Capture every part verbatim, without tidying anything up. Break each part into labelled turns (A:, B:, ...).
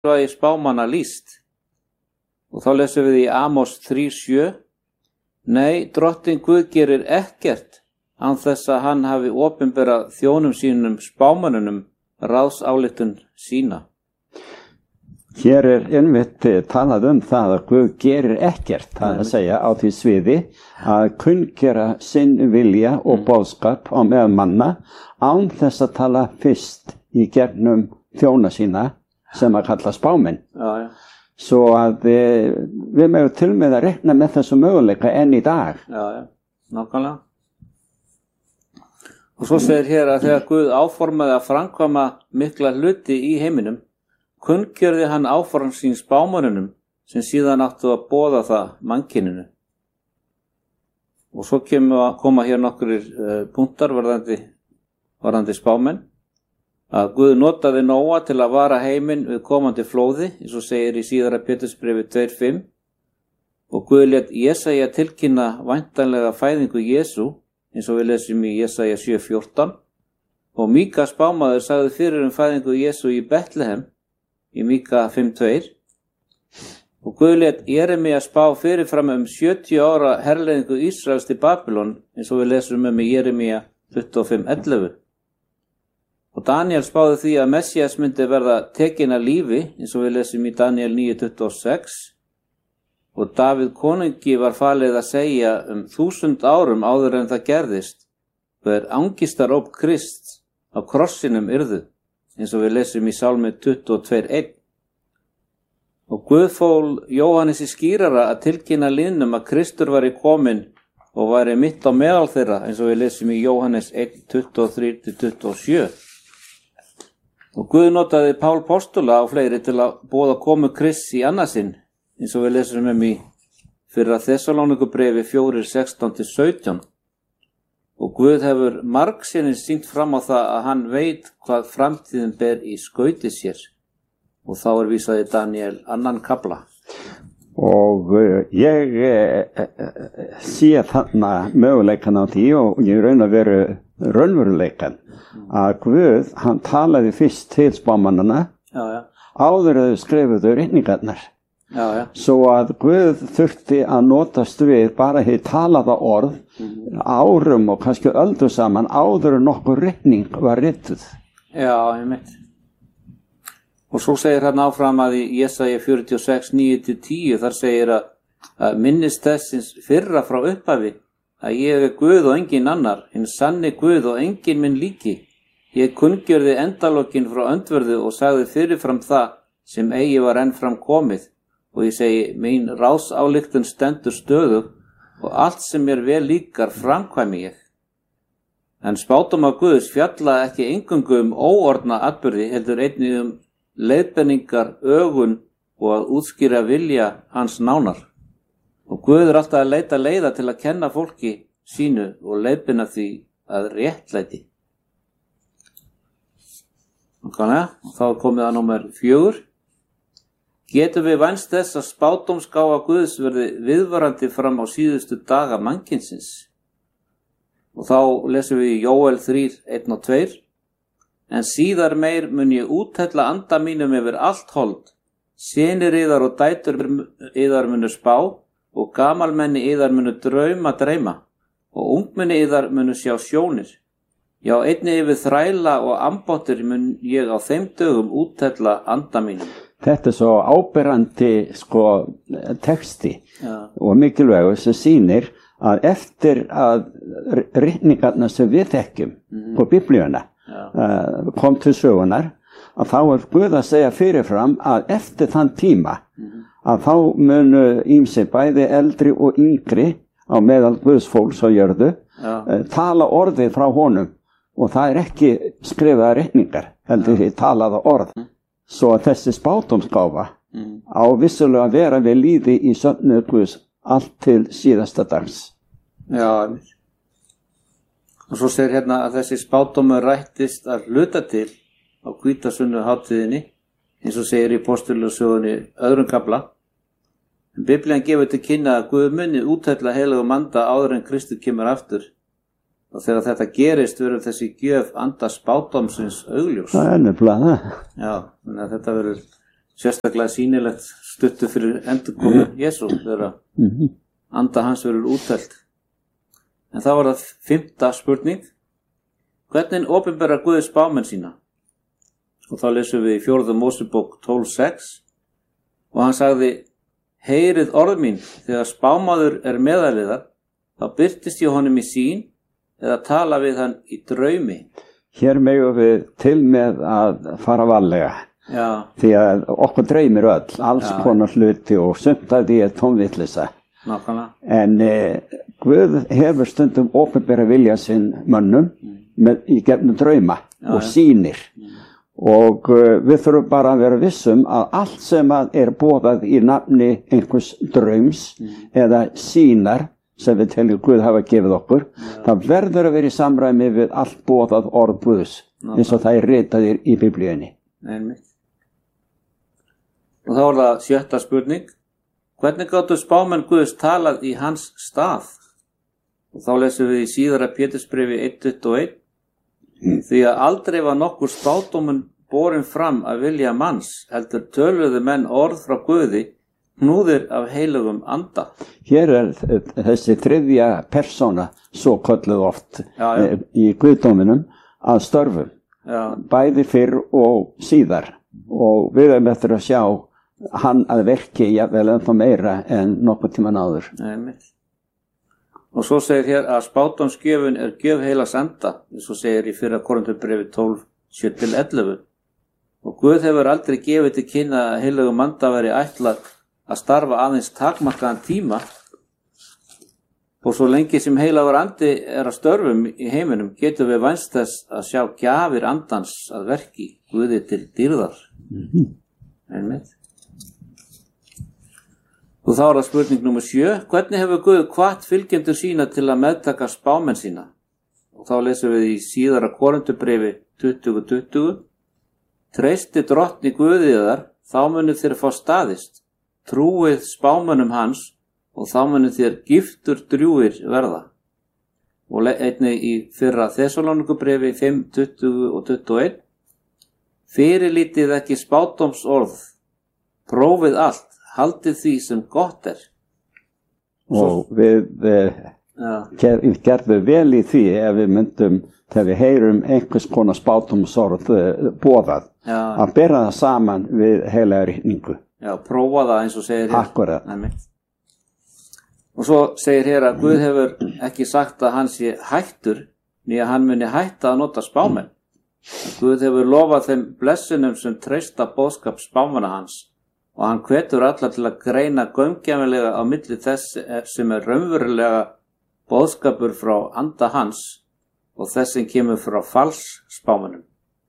A: mikilvægi spámanna lýst. Og þá lesum við í Amos þrjú sjö. Nei, drottinn Guð gerir ekkert án þess að hann hafi opinberað þjónum sínum spámönnunum ráðsályktun sína.
B: Hér er einmitt talað um það að Guð gerir ekkert, það er að segja á því sviði að kunngera sinn vilja og boðskap á meðal manna án þess að tala fyrst í gegnum þjóna sína sem að kalla spámenn.
A: Já, já.
B: Svo að við, við megum til með að rekna með þessu möguleika enn í dag.
A: Já, já, nákvæmlega. Og svo segir hér að þegar Guð áformaði að framkvæma mikla hluti í heiminum, kunngjörði hann áform sín spámönnunum sem síðan áttu að boða það mannkyninu. Og svo kemur, koma hér nokkrir uh, punktar varðandi, varðandi spámenn. Að Guð notaði Nóa til að vara heiminn við komandi flóði, eins og segir í síðara Pétursbréfi tvö fimm. Og Guð lét Jesaja tilkynna væntanlega fæðingu Jesú, eins og við lesum í Jesaja sjö fjórtán. Og Míka spámaður sagði fyrir um fæðingu Jesú í Betlehem, í Míka fimm tvö. Og Guð lét Jeremía spá fyrirfram um sjötíu ára herleiðingu Ísraels til Babylon, eins og við lesum um í Jeremía tuttugu og fimm ellefu. Og Daniel spáði því að Messias myndi verða tekin að lífi, eins og við lesum í Daniel níu tuttugu og sex. Og Davíð konungi var falið að segja um þúsund árum áður en það gerðist, hver angistaróp Krists á krossinum yrðu, eins og við lesum í Sálmi tuttugu og tvö eitt. Og Guð fól Jóhannesi skýrara að tilkynna liðnum að Kristur væri kominn og væri mitt á meðal þeirra, eins og við lesum í Jóhannes eitt tuttugu og þrjú til tuttugu og sjö. Og Guð notaði Pál postula á fleiri til að boða komu Krists í annarsinn, eins og við lesum um í fyrra Þessalónikubrefi fjögur sextán til sautján. Og Guð hefur margsinnis sýnt fram á það að hann veit hvað framtíðin ber í skauti sér. Og þá er vísaði Daniel annan kafla.
B: Og uh, ég uh, sé þarna möguleikan á því og ég raun að veru raunveruleikan að Guð, hann talaði fyrst til spámannana
A: Já, já.
B: áður að þau skrifuðu ritningarnar.
A: Já, já.
B: Svo að Guð þurfti að notast við bara hér talaða orð mm. árum og kannski öldu saman áður en nokkur ritning var rituð.
A: Já, ég mitt. Og svo segir hann áfram að í Jesaja fjörutíu og sex níu til tíu þar segir að, að minnist þessins fyrra frá upphafi að ég er Guð og engin annar, hinn sanni Guð og engin minn líki. Ég kunngjörði endalokin frá öndverðu og sagði fyrirfram það sem eigi var ennfram komið. Og ég segi, mín ráðsályktun stendur stöðug og allt sem mér vel líkar framkvæmi ég. En spádómar Guðs fjalla ekki eingöngu um óorðna atburði, heldur einnig um leiðbenningar, ögun og að útskýra vilja hans nánar. Og Guð er alltaf að leita leiða til að kenna fólki sínu og leiðbina því að réttlæti. Og þá er komið að númer fjögur. Getum við vænst þess að spádómsgáfa Guðs verði viðvarandi fram á síðustu daga mannkynsins? Og þá lesum við í Jóel þrjú eitt og tvö. En síðar meir mun ég úthella anda mínum yfir allt hold. Synir yðar og dætur yðar munu spá og gamalmenni yðar munu drauma dreyma og ungmenni yðar munu sjá sjónir. Já, einnig yfir þræla og ambáttir mun ég á þeim dögum úthella anda mínum.
B: Þetta er svo áberandi sko texti
A: Já.
B: Og mikilvægur sem sýnir að eftir að ritningarna sem við þekkjum mm. på biblíuna uh, kom til sögunar að þá er Guð að segja fyrirfram að eftir þann tíma mm. að þá munu ýmsir bæði eldri og yngri á meðal Guðs fólks á jörðu uh, tala orðið frá honum og það er ekki skrifaða ritningar heldur því talaða orð. Mm. Svo að þessi spádómsgáfa mm. á vissulega að vera við líði í söfnuð Guðs allt til síðasta dags.
A: Já, og svo segir hérna að þessi spádómur rættist að hluta til á hvítasunnu hátíðinni, eins og segir í Postulasögunni öðrum kafla. En Biblían gefur til kynna að Guð muni úthella heilögum anda áður en Kristur kemur aftur. Og þegar þetta gerist verður þessi gjöf anda spádómsins augljós.
B: Það er nefnilega það.
A: Já, þannig að þetta verður sérstaklega sýnilegt stuttu fyrir endurkomu Jesú þegar
B: Mhm.
A: anda hans verður úttelt. En þá var það fimmta spurning. Hvernig opinberar Guð spámenn sína? Og þá lesum við í fjórðu Mósebók tólf sex og hann sagði: Heyrið orð mín, þegar spámaður er meðaliðar, þá birtist ég honum í sýn eða tala við hann í draumi.
B: Hér megum við til með að fara varlega.
A: Já,
B: Því að okkur dreymir öll, alls
A: Já.
B: konar hluti og sumt af því er tómvitleysa.
A: nákvæmlega.
B: En eh, Guð hefur stundum opinbera vilja sinn mönnum með, í gefnum drauma
A: Já,
B: og
A: já.
B: sýnir. Og uh, við þurfum bara að vera vissum að allt sem að er boðað í nafni einhvers draums eða sýnar sem við teljum Guð hafa gefið okkur, það verður að vera í samræmi við allt boðað orð Guðs, eins og það er ritaðir í Biblíunni.
A: Einmitt. Og þá er það sjötta spurning. Hvernig gátu spámenn Guðs talað í hans stað? Og þá lesum við í síðara Pétursbréfi eitt tuttugu og eitt. Því að aldrei var nokkur spádómur borin fram að vilja manns, heldur töluðu menn orð frá Guði, knúðir af heilugum anda.
B: Hér er þessi þriðja persóna svo kölluð oft
A: Já, já.
B: eh, í Guðdóminum að störfum,
A: Já,
B: bæði fyrr og síðar, og við erum eftir að sjá hann að verki jafnvel ennþá meira en nokkuð tíman áður.
A: einmitt. Og svo segir hér að spádómsgjöfin er gjöf heilags anda, eins og segir í fyrra Korinthubréfi tólf sjö til ellefu. Og Guð hefur aldrei gefið til kynna að heilugum anda veri ætlað að starfa aðeins takmarkaðan tíma, og svo lengi sem heilagur andi er að störfum í heiminum getum við vænst þess að sjá gjafir andans að verki Guði til dýrðar. Einmitt. Og þá er það spurning númer sjö. Hvernig hefur Guð hvatt fylgjendur sína til að meðtaka spámenn sína? Og þá lesum við í síðara Korinthubréfi tuttugu tuttugu. Treysti drottni Guði þar, þá munu þér fá staðist. Trúið spámönnum hans og þá munu þér giftur drjúgir verða. Og einnig í fyrra Þessalónikubréfi fimm tuttugu og tuttugu og eitt. Fyrirlítið ekki spádómsorð, prófið allt, haldið því sem gott er.
B: Og við eh,
A: Já,
B: ger, gerðum vel í því ef við myndum, þegar við heyrum einhvers konar spádómsorð eh, boðað,
A: já,
B: að bera það saman við heilaga ritningu.
A: já, prófa það eins og segir hér.
B: Akkurat.
A: Einmitt. Og svo segir hér að Guð hefur ekki sagt að hann sé hættur, né að hann muni hætta að nota spámenn. Guð hefur lofað þeim blessunum sem treysta boðskap spámanna hans, og hann hvetur alla til að greina gaumgæfilega á milli þess sem er raunverulega boðskapur frá anda hans og þess sem kemur frá fals spámannum.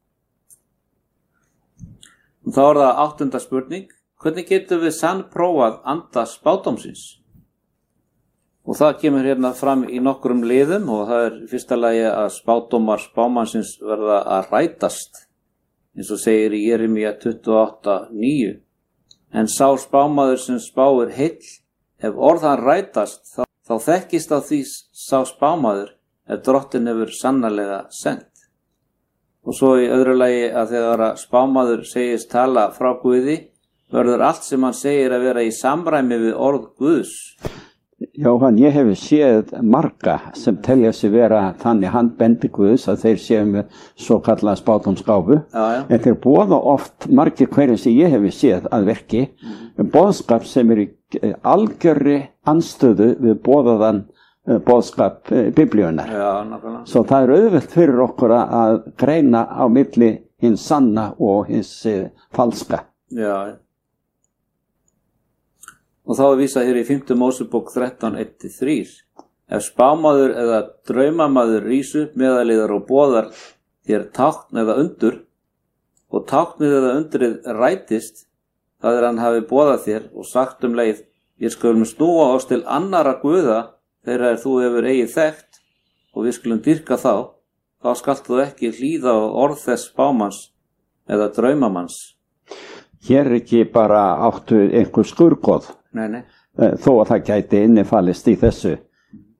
A: Og þá er það áttunda spurning. Hvernig getum við sannprófað anda spádómsins? Og það kemur hérna fram í nokkrum liðum, og það er í fyrsta lagi að spádómar spámannsins verða að rætast, eins og segir í Jeremía tuttugu og átta níu. En sá spámaður sem spáir heill, ef orðan rætast, þá, þá þekkist á því sá spámaður ef drottin hefur sannarlega sendt. Og svo í öðru lagi að þegar að spámaður segist tala frá Guði, verður allt sem hann segir að vera í samræmi við orð Guðs.
B: Jóhann, ég hef séð marga sem telja sig vera þannig handbendi Guðs að þeir séu með svo kallað spádómsgáfu.
A: Já, já.
B: En þeir boða oft margir hverju sem ég hef séð að verki, mm. boðskap sem er í algjörri anstöðu við boðaðan boðskap biblíunar.
A: Já, nákvæmlega.
B: Svo það er auðvelt fyrir okkur að greina á milli hins sanna og hins falska.
A: Já, já. Og þá er vísað hér í fimmta Mósebók þrettán eitt til þrjú. Ef spámaður eða draumamaður rís upp meðaliðar og boðar þér tákn eða undur, og táknið eða undrið rætist, það er hann hafi boðað þér og sagt um leið, við skulum snúa oss til annara guða þegar þú hefur eigið þekkt, og við skulum dyrka þá, þá skalt þú ekki hlýða á orð þess spámanns eða draumamanns.
B: Hér er ekki bara áttu einhver skurgoð,
A: Nei, nei.
B: þó að það gæti innifallist í þessu.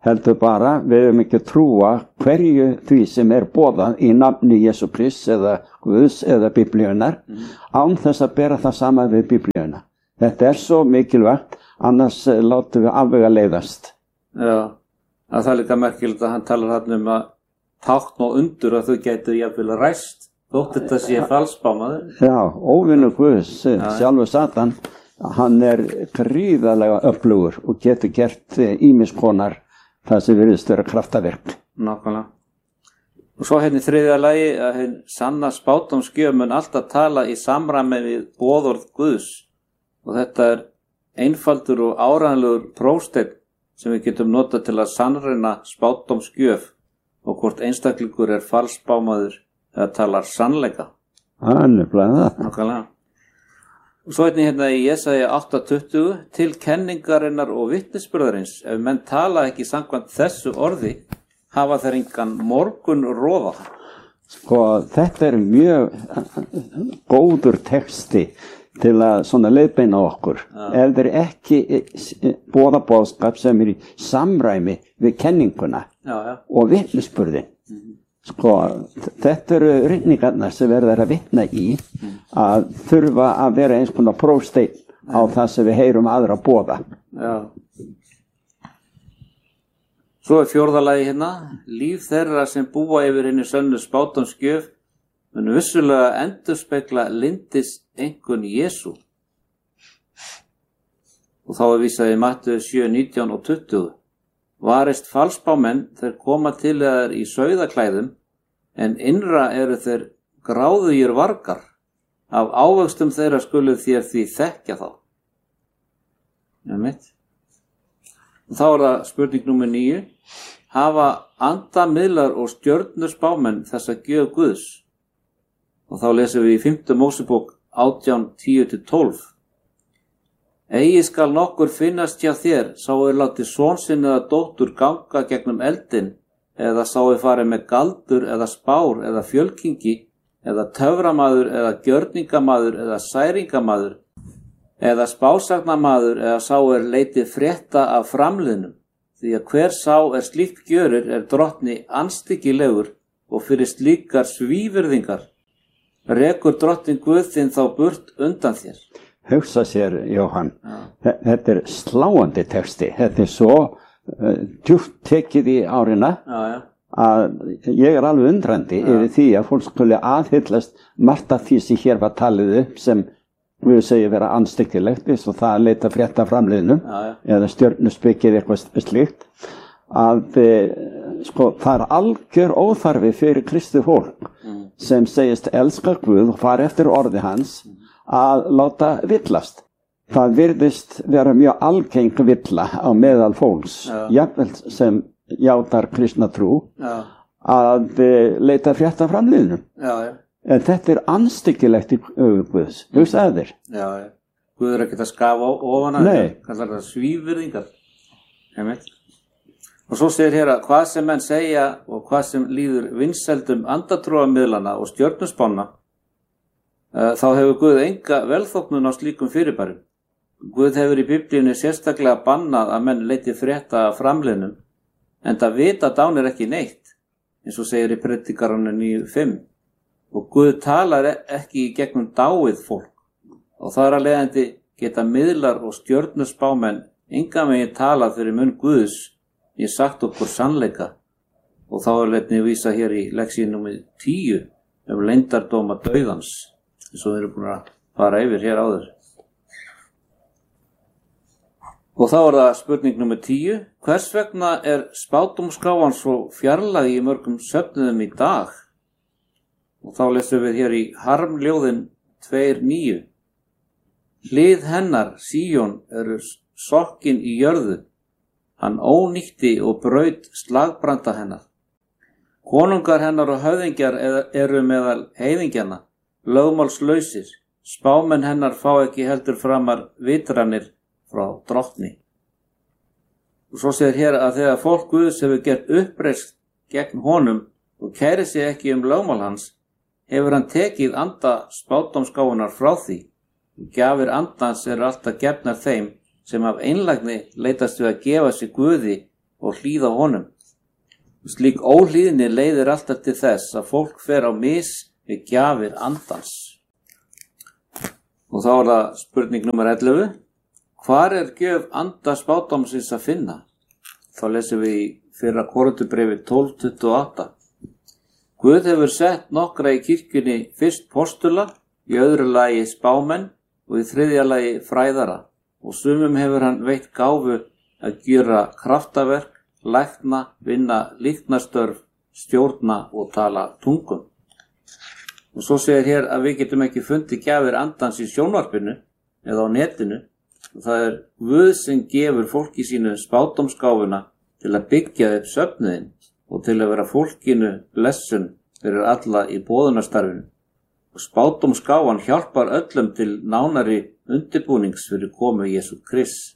B: heldur bara við erum ekki að trúa hverju því sem er boðað í nafni Jesú Krists eða Guðs eða Biblíunar mm. án þess að bera það sama við Biblíuna. Þetta er svo mikilvægt, annars látum við afvega leiðast.
A: Já, að það er líka merkilegt að hann talar hann um að tákn og undur að þau gætu jafnvel ræst þótt þetta sé falsbámaður.
B: Já, óvinur Guðs, sjálfur Satan, hann er gríðarlega öflugur og getur gert ýmis konar það sem virðist vera kraftaverk.
A: Nákvæmlega. Og svo hérna í þriðja lagi að hinn sanna spádómsgjöf mun alltaf tala í samræmi við boðorð Guðs. Og þetta er einfaldur og áreiðanlegur prófsteinn sem við getum notað til að sannreyna spádómsgjöf og hvort einstaklingur er falsbámaður eða talar sannleika.
B: Það er nefnilega það.
A: Nákvæmlega. Og svo einnig hérna í Jesaja átta tuttugu til kenningarinnar og vitnisburðarins, ef menn tala ekki samkvæmt þessu orði, hafa þeir engan morgun roða.
B: Sko, þetta er mjög góður texti til að svona leiðbeina okkur. Ja. Ef þeir ekki boða boðskap sem er í samræmi við kenninguna
A: já, já.
B: og vitnisburðin. Mm-hmm. Sko, þetta eru ritningarnar sem verður að vitna í að þurfa að vera eins konar prófsteinn á það sem við heyrum aðra boða.
A: Já. Svo er fjórða lagi hérna, líf þeirra sem búa yfir henni sönnu spádómsgjöf mun vissulega endurspegla lyndis einkunn Jesú. Og þá er vísað í Matteus sjö, nítján og tuttugu. Varist falsbámenn þeir koma til þeir í sauðaklæðum, en innra eru þeir gráðugir vargar. Af ávöxtum þeirra skuluð þér því þekkja þá. Já, mitt. Og þá er það spurning númer níu. Hafa andamiðlar og stjörnuspámenn þessa gjöf Guðs? Og þá lesum við í fimmtu Mósebók átján, tíu til tólf. Eigi skal nokkur finnast hjá þér, sá er látið son sinn eða dóttur ganga gegnum eldin, eða sá er farið með galdur eða spár eða fjölkingi, eða töframaður eða gjörningamaður eða særingamaður, eða spásagnamaður eða sá er leitið frétta af framliðnum, því að hver sá er slíkt gjörir er drottni anstyggilegur og fyrir slíkar svívirðingar, rekur drottinn Guð þinn þá burt undan þér.
B: Hugsa sér, Jóhann, ja. Þetta er sláandi texti, þetta er svo uh, djúpt tekið í árina
A: ja, ja.
B: að ég er alveg undrandi ja. yfir því að fólk skuli aðhyllast margt af því sem hér var talið upp sem við segjum vera anstyggilegt, eins og það að leita frétta framliðnum
A: ja, ja.
B: eða stjörnuspekið eitthvað slíkt, að uh, sko, það er algjör óþarfi fyrir kristið fólk mm. sem segist elska Guð og fara eftir orði hans mm. að láta villast. Það virðist vera mjög algeng villa á meðal fólks, ja. jafnvel sem játar kristna trú, ja. að leita frétta framliðnum.
A: Ja, ja.
B: En þetta er anstyggilegt í augum Guðs. Hugsaðu þér.
A: Já, ja. Guð er ekkert að skafa ofan að
B: þetta,
A: kannski er það svívirðingar. Og svo segir hér að hvað sem menn segja og hvað sem líður vinsældum andatrúarmiðlana og stjörnuspána, þá hefur Guð enga velþóknun á slíkum fyrirbærum. Guð hefur í Biblíunni sérstaklega bannað að menn leiti frétta af framliðnum, en það vita dánir ekki neitt, eins og segir í Predikaranum níu fimm. Og Guð talar ekki í gegnum dáið fólk, og þar að leiðandi geta miðlar og stjörnuspámenn enga megin talað fyrir munn Guðs, ég sagt okkur sannleika. Og þá er letni vísa hér í leksíu númer tíu um leyndardóma dauðans. Svo við erum búin að fara yfir hér áður. Og þá er það spurning númer tíu. Hvers vegna er spádómsgáfan svo fjarlæg í mörgum söfnuðum í dag? Og þá lesum við hér í harmljóðin tvö níu. Hlið hennar, Síón, eru sokkin í jörðu. Hann ónýtti og braut slagbranda hennar. Konungar hennar og höfðingjar eru meðal heiðingjana. Lögmálslausir, spámenn hennar fá ekki heldur framar vitranir frá drottni. Og svo segir hér að þegar fólk Guðs hefur gert uppreist gegn honum og kæri sig ekki um lögmál hans, hefur hann tekið anda spádómsgáfunar frá því. Gjafir andans eru alltaf gefnar þeim sem af einlægni leitast við að gefa sig Guði og hlýða honum. Slík óhlýðni leiðir alltaf til þess að fólk fer á mis við gjafir andans. Og þá er það spurning nummer ellefu. Hvar er gjöf anda spádómsins að finna? Þá lesum við í fyrra Korinthubrefi tólf tuttugu og átta. Guð hefur sett nokkra í kirkjunni fyrst postula, í öðru lagi spámenn og í þriðja lagi fræðara. Og sumum hefur hann veitt gáfu að gjöra kraftaverk, lækna, vinna líknarstörf, stjórna og tala tungum. Og svo segir hér að við getum ekki fundið gjafir andans í sjónvarpinu eða á netinu. Og það er Guð sem gefur fólki sínu spádómsgáfuna til að byggja upp söfnuðinn og til að vera fólkinu blessun fyrir alla í boðunarstarfinu. Og spádómsgáfan hjálpar öllum til nánari undirbúnings fyrir komu Jesú Krists.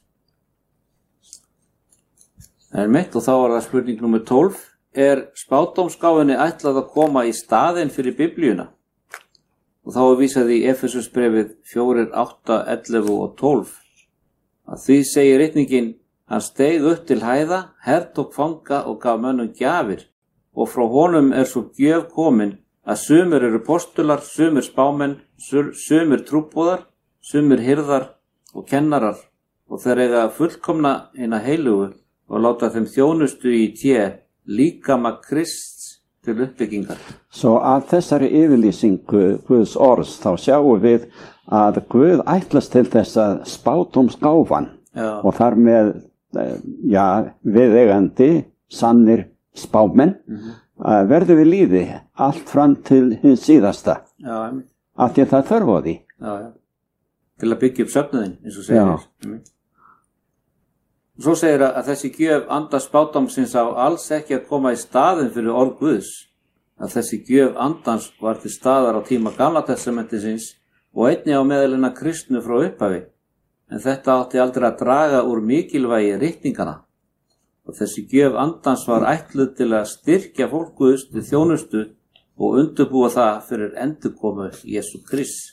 A: Það er mitt og þá er það spurning nummer tólf. Er spádómsgáfunni ætlað að koma í staðinn fyrir Biblíuna? Og þá er vísað í Efesusbrefið fjórir, átta, ellefu og tólf. Að því segir ritningin, hann steig upp til hæða, hertók fanga og gaf mönnum gjafir. Og frá honum er svo gjöf komin að sumir eru postular, sumir spámenn, sumir trúboðar, sumir hirðar og kennarar. Og þeir eiga fullkomna hina heilugu og láta þeim þjónustu í té líkama Krists til uppbyggingar.
B: Svo að þessari yfirlýsingu Guðs orðs þá sjáum við að Guð ætlast til þess að spádómsgáfan og þar með ja, viðeigandi sannir spámenn mm-hmm. verður við líði allt fram til hins síðasta
A: já,
B: af því að það þörf á því.
A: Já, já. Til að byggja upp söfnuðinn, eins og segir. Mm. Svo segir að þessi gjöf anda spádómsins á alls ekki að koma í staðinn fyrir orð Guðs. Að þessi gjöf andans var til staðar á tíma Gamla testamentisins og einnig á meðalina kristnu frá upphafi. En þetta átti aldrei að draga úr mikilvægi ritningana. Og þessi gjöf andans var ætluð til að styrkja fólk Guðs til þjónustu og undirbúa það fyrir endurkomu Jesú Krists.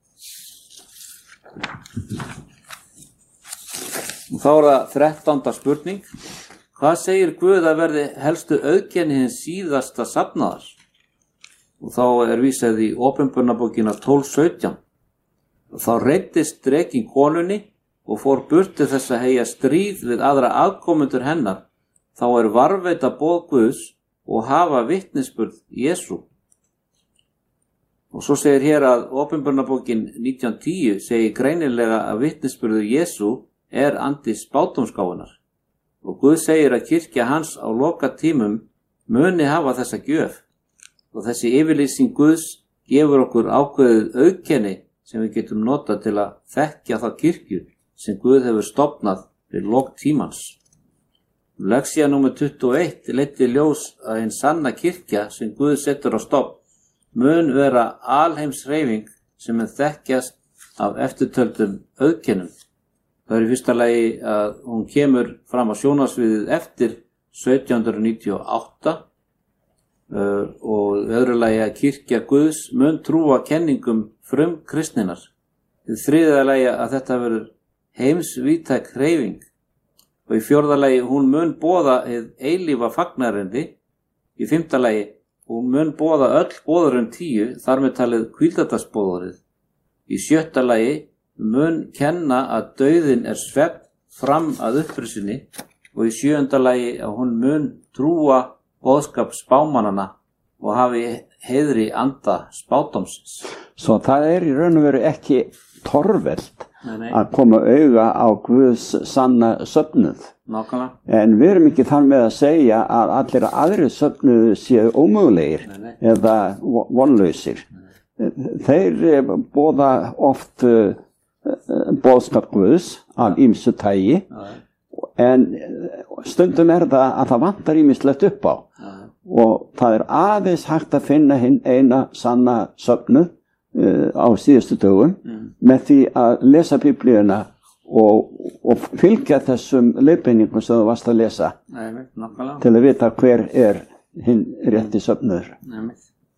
A: Og þá er það þrettánda spurning. Hvað segir Guð að verði helstu auðkenni hins síðasta safnaðar? Og þá er vísað í Opinberunarbókina tólf sautján. Og þá reiddist drekinn konunni og fór burti þess að heyja stríð við aðra afkomendur hennar. Þá er varðveita boð Guðs og hafa vitnisburð Jesú. Og svo segir hér að Opinberunarbókin nítján tíu segir greinilega að vitnisburður Jesú er andi spádómsgáfunar. Og Guð segir að kirkja hans á loka tímum muni hafa þessa gjöf. Og þessi yfirlýsing Guðs gefur okkur ákveðið auðkenni sem við getum notað til að þekkja þá kirkju sem Guð hefur stofnað við lok tímans. Lexía númer tuttugu og eitt leiddi ljós að hinn sanna kirkja sem Guð setur á stofn mun vera alheimshreyfing sem er þekkjast af eftirtöldum auðkennum. Það er í fyrsta lagi að hún kemur fram á sjónarsviðið eftir sautján hundruð níutíu og átta uh, og í öðru lagi að kirkja Guðs mun trúa kenningum frum kristninar. Í þriðja lagi að þetta verður heimsvíðtæk hreyfing og í fjórða lagi hún mun boða hið eilífa fagnarendi. Í fimmta lagi hún mun boða öll boðurum tíu þar með talið hvíldardagsboðorið. Í sjötta lagi mun kenna að dauðinn er svefn fram að upprisunni og í sjöunda lagi að hún mun trúa boðskap spámannana og hafi heiðri anda spádómsins.
B: Svo það er í raun og veru ekki torvelt að koma auga á Guðs sanna söfnuð.
A: Nákvæmlega.
B: En við erum ekki þar með að segja að allir aðri söfnuð séu ómögulegir nei, nei. eða vonlausir. Þeir boða oft boðskap Guðs af ýmsu tagi en stundum er það að það vantar ýmislegt upp á og það er aðeins hægt að finna hinn eina sanna söfnuð uh, á síðustu dögum mm. með því að lesa Biblíuna og, og fylgja þessum leiðbeiningum sem þú varst að lesa
A: Nei,
B: til að vita hver er hinn rétti söfnuður.
A: Nei.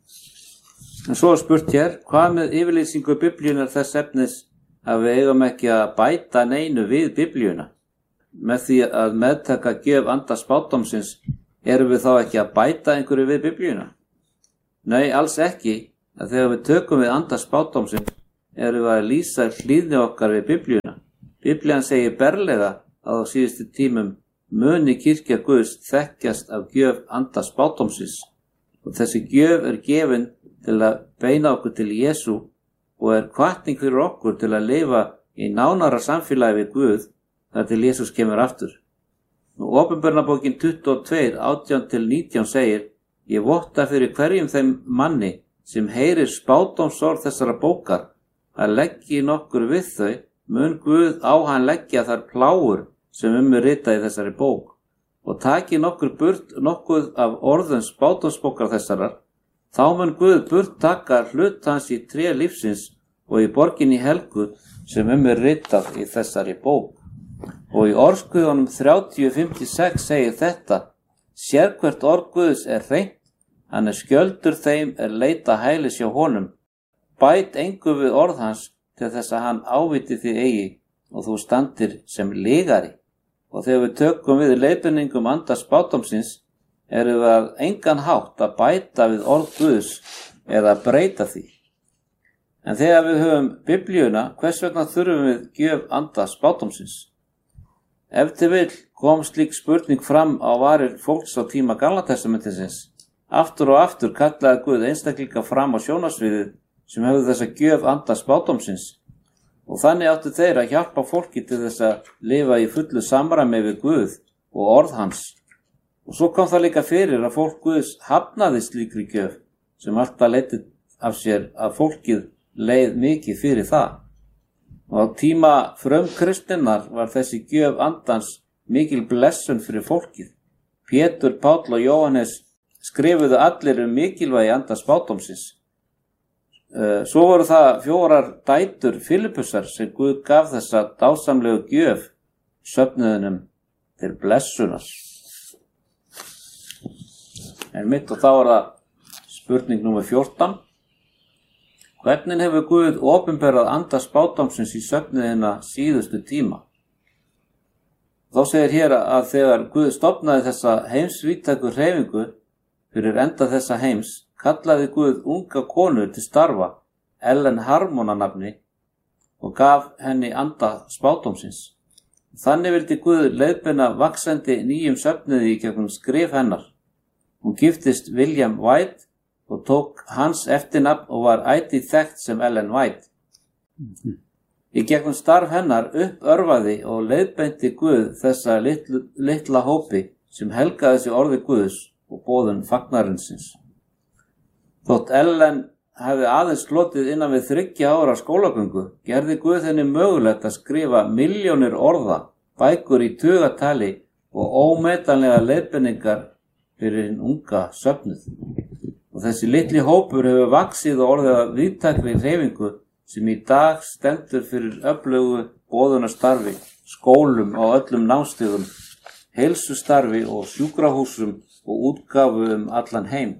A: En svo er spurt hér, hvað með yfirlýsingu Biblíunar þess efnis að við eigum ekki að bæta neinu við Biblíuna? með því að meðtaka gjöf anda spádómsins, erum við þá ekki að bæta einhverju við Biblíuna? Nei, alls ekki, að þegar við tökum við anda spádómsins, erum við að lýsa hlýðni okkar við Biblíuna. Biblían segir berlega að á síðustu tímum muni kirkja Guðs þekkjast af gjöf anda spádómsins, og þessi gjöf er gefin til að beina okkur til Jesú og er hvatning fyrir okkur til að lifa í nánara samfélagi við Guð þar til Jesús kemur aftur. Nú, Opinberunarbókin tuttugu og tvö, átján til nítján segir: Ég votta fyrir hverjum þeim manni sem heyrir spádómsorð þessara bókar að leggji nokkur við þau, mun Guð á hann leggja þar plágur sem um er ritað í þessari bók, og taki nokkur burt nokkuð af orðum spádómsbókar þessarar, þá mun Guð burt taka hlut hans í tré lífsins og í borginni helgu sem um er ritað í þessari bók. Og í Orðsguðunum þrjátíu fimmtíu-sex segir þetta: Sérhvert orð Guðs er hreint, hann er skjöldur þeim er leita hælis hjá honum. Bæt engu við orð hans til þess að hann áviti þig eigi og þú standir sem lygari. Og þegar við tökum við leiðbeiningum anda spádómsins, erum við að engan hátt að bæta við orð Guðs eða breyta því. En þegar við höfum Biblíuna, hvers vegna þurfum við gjöf anda spádómsins? Ef til vill kom slík spurning fram á varir fólks á tíma Gamla testamentisins. Aftur og aftur kallaði Guð einstaklinga fram á sjónarsviðið sem hefðu þessa gjöf anda spádómsins, og þannig áttu þeir að hjálpa fólki til þess að lifa í fullu samræmi við Guð og orð hans. Og svo kom það líka fyrir að fólk Guðs hafnaði slíkri gjöf, sem alltaf leiddi af sér að fólkið leið mikið fyrir það. Og á tíma frumkristinnar var þessi gjöf andans mikil blessun fyrir fólkið. Pétur, Páll og Jóhannes skrifuðu allir um mikilvægi anda spádómsins. Svo voru það fjórar dætur Filippusar sem Guð gaf þessa dásamlegu gjöf söfnuðunum til blessunar. En mitt og þá er það spurning númer fjórtán. Hvernig hefur Guð opinberað anda spádómsins í söfnuðina síðustu tíma? Þá segir hér að þegar Guð stofnaði þessa heimsvíttæku hreyfingu fyrir enda þessa heims, kallaði Guð unga konu til starfa, Ellen Harmon að nafni, og gaf henni anda spádómsins. Þannig vildi Guð leiðbeina vaxandi nýjum söfnuði í gegnum skrif hennar. Hún giftist William White og tók hans eftirnafn og var ætíð þekkt sem Ellen White. Í gegnum starf hennar uppörvaði og leiðbeinti Guð þessa litlu, litla hópi sem helgaði sig orði Guðs og boðun fagnarinsins. Þótt Ellen hefði aðeins slotið innan við þriggja ára skólagöngu, gerði Guð henni mögulegt að skrifa milljónir orða, bækur í tugatali og ómetanlega leiðbeiningar fyrir hinn unga söfnuð. Og þessi litli hópur hefur vaxið og orðið að víðtækri hreyfingu sem í dag stendur fyrir öflugu boðunarstarfi, skólum á öllum námstigum, heilsustarfi og sjúkrahúsum og útgáfu um allan heim.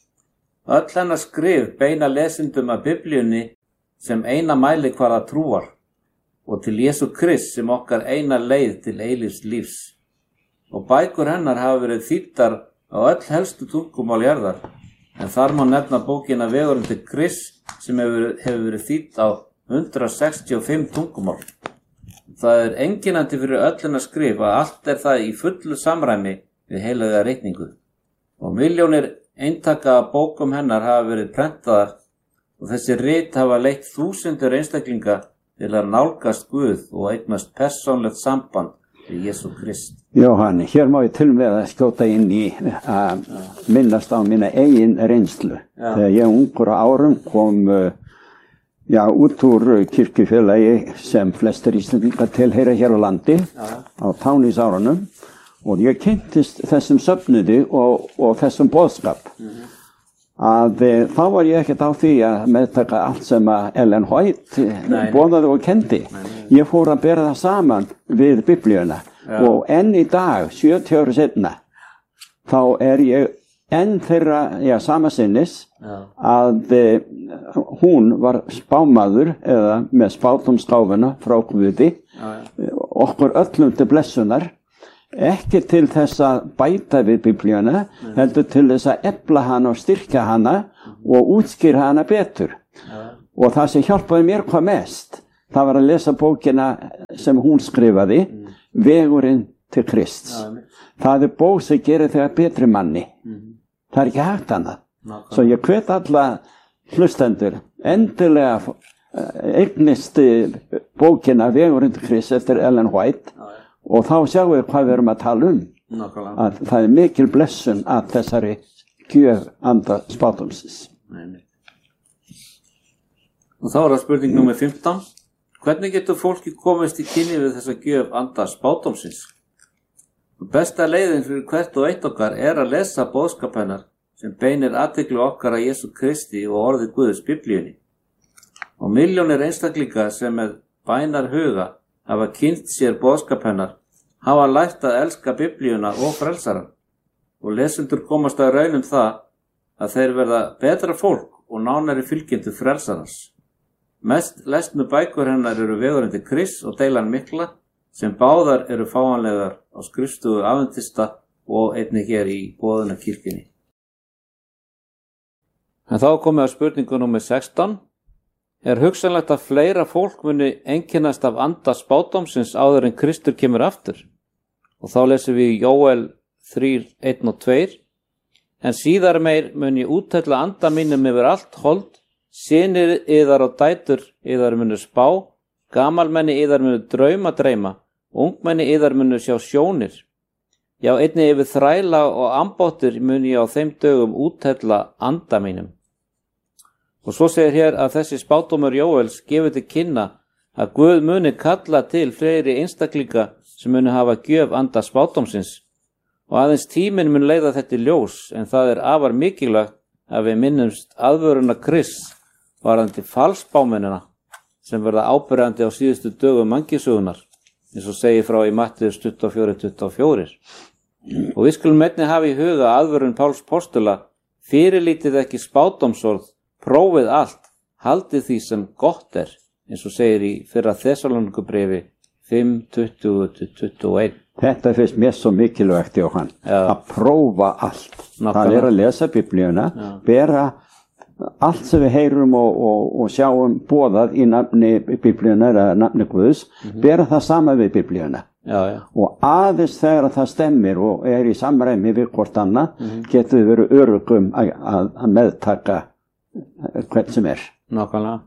A: Öll hennar skrif beina lesendum af Biblíunni sem eina mælikvarða trúar og til Jesú Krist sem okkar eina leið til eilífs lífs. Og bækur hennar hafa verið þýddar á öll helstu tungumál jarðar, en þar má nefna bókina Vegurinn til Krist sem hefur, hefur verið þýdd á hundrað sextíu og fimm tungumál. Það er einkennandi fyrir öll hennar skrif að allt er það í fullu samræmi við heilaga reikningu. Og milljónir eintaka af bókum hennar hafa verið prentaðar og þessi rit hafa leitt þúsundur einstaklinga til að nálgast Guð og eignast persónlegt samband við Jesú Krist.
B: Jóhann, hér má ég til með að skjóta inn í að minnast á mína eigin reynslu. Já. Þegar ég ungur á árum kom já, út úr kirkjufélagi sem flestir Íslendingar tilheyra hér á landi. Já. Á tánísárunum. Og ég kynntist þessum söfnuði og, og þessum boðskap. Mm-hmm. Að e, þá var ég ekkert á því að meðtaka allt sem að Ellen White boðaði og kendi. Nei, nei. Ég fór að bera það saman við Biblíuna. Ja. Og enn í dag, sjötíu ára seinna, þá er ég enn þeirra, já, sama sinnis, ja. Að e, hún var spámaður eða með spátumskáfuna frá Guði. Ja, ja. okkur öllum til blessunar, ekki til þess að bæta við Biblíuna, mm. heldur til þess að efla hana og styrkja hana og útskýra hana betur. Ja. Og það sem hjálpaði mér hvað mest, það var að lesa bókina sem hún skrifaði, mm. Vegurinn til Krists. Ja. Það er bók sem gerir þegar betri manni. Mm. Það er ekki hægt annað. No, Svo ég hvet alla hlustendur endilega eignist bókina Vegurinn til Krists eftir Ellen White. Ja. Og þá sjáum við hvað við erum að tala um. Nákvæmlega. Að það er mikil blessun að þessari gjöf anda spádómsins. Nei, nei. Og þá er það spurning númer fimmtán. Hvernig getur fólki komist í kynni við þessa gjöf anda spádómsins? Besta leiðin fyrir hvert og eitt okkar er að lesa boðskap hennar sem beinir athygli okkar að Jesú Kristi og orði Guðs Biblíunni. Og milljónir einstaklinga sem með bænar huga hafa kynnt sér boðskap hennar, hafa lært að elska Biblíuna og frelsaran. Og lesendur komast að raun um það að þeir verða betra fólk og nánari fylgjendur frelsarans. Mest lesnu bækur hennar eru Vegurinn til Krists og Deilan mikla, sem báðar eru fáanlegar á skrifstofu Adventista og einnig hér í Boðunarkirkjunni. En þá komum við að spurningu númer sextán. Er hugsanlegt að fleira fólk muni einkennast af anda spádómsins áður en Kristur kemur aftur? Og þá lesum við Jóel þrjú, eitt og tvö. En síðar meir mun ég úttella anda mínum yfir allt hold, synir yðar og dætur yðar munu spá, gamalmenni yðar munu drauma dreyma, ungmenni yðar munu sjá sjónir. Já, einnig yfir þræla og ambáttur mun ég á þeim dögum úttella anda mínum. Og svo segir hér að þessi spádómur Jóels gefur til kynna að Guð muni kalla til fleiri einstaklinga sem muni hafa gjöf anda spádómsins. Og aðeins tíminn mun leiða þetta í ljós, en það er afar mikilvægt að við minnumst aðvöruna Krists varðandi falsbámennina sem verða ábyrjandi á síðustu dögum mannkynssögunnar, eins og segir frá í Matteus tuttugu og fjögur, tuttugu og fjögur. Og við skulum einnig hafa í huga aðvörun Páls postula, fyrirlítið ekki spádómsorð, prófið allt, haldið því sem gott er, eins og segir í fyrra Þessalónikubréfi fimm, tuttugu til tuttugu og eitt. Þetta finnst mér svo mikilvægt, Jóhann, ja. Að prófa allt. Nákvæmlega. Það er að lesa Biblíuna, ja. Bera allt sem við heyrum og, og, og sjáum boðað í nafni Biblíuna eða nafni Guðs, mm-hmm. Bera það sama við Biblíuna. Já, já. Og aðeins þegar það stemmir og er í samræmi við hvort annað, mm-hmm. Getur við verið örugum að, að, að meðtaka hvern sem er. Nákvæmlega.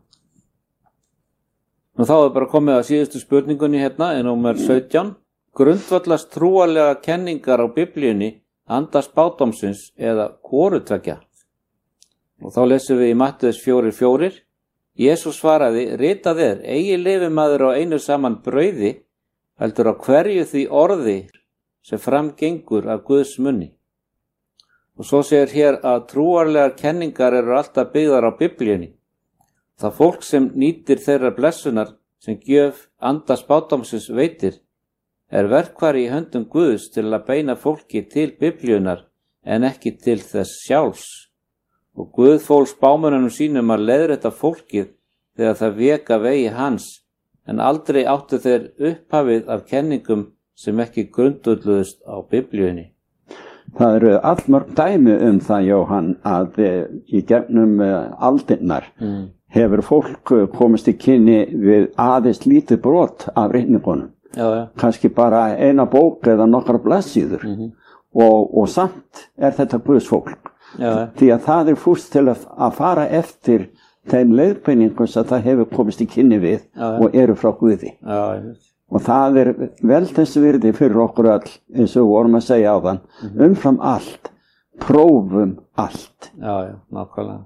B: Nú þá er bara komið að síðustu spurningunni hérna, en númer sautján. Grundvallast trúarlega kenningar á Biblíunni anda spádómsins eða hvorutveggja? Og þá lesum við í Matteus fjögur, fjögur. Jesús svaraði, ritað er, eigi lifi maður á einu saman brauði, heldur á hverju því orði sem framgengur af Guðs munni. Og svo segir hér að trúarlegar kenningar eru alltaf byggðar á Biblíunni. Það fólk sem nýtir þeirra blessunar sem gjöf anda spádómsins veitir er verkfæri í höndum Guðs til að beina fólki til Biblíunar en ekki til þess sjálfs. Og Guð fól spámönnunum sínum að leiðrétta fólkið þegar það vék af vegi hans, en aldrei áttu þeir upphafið af kenningum sem ekki grundvölluðust á Biblíunni. Það eru allmörg dæmi um það, Jóhann, að í gegnum aldirnar mm. hefur fólk komist í kynni við aðeins lítið brot af ritningunum. Já, já. Kannski bara eina bók eða nokkra blaðsíður mm-hmm. og, og samt er þetta Guðs fólk. Já, já. Því að það er fúst til að, að fara eftir þeim leiðbeiningum sem það hefur komist í kynni við já, já. Og eru frá Guði. Já, já. Og það er vel þess virði fyrir okkur öll, eins og vorum að segja á þann, mm-hmm. umfram allt, prófum allt. Já, já, nákvæmlega.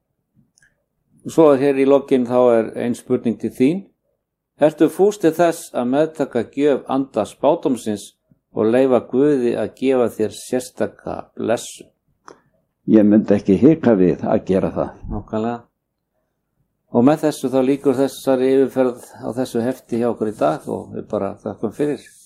B: Og svo er hér í lokin þá er ein spurning til þín. Ertu fús til þess að meðtaka gjöf anda spádómsins og leyfa Guði að gefa þér sérstaka blessun? Ég myndi ekki hika við að gera það. Nákvæmlega. Og með þessu þá lýkur þessari yfirferð á þessu hefti hjá okkur í dag og við bara þakkum fyrir.